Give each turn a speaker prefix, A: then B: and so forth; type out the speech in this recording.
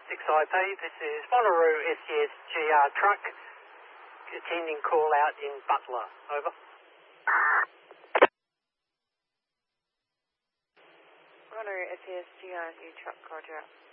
A: 6IP, this is Wanneroo SES GR truck, attending call out in Butler. Over.
B: Wanneroo SES GR truck, roger.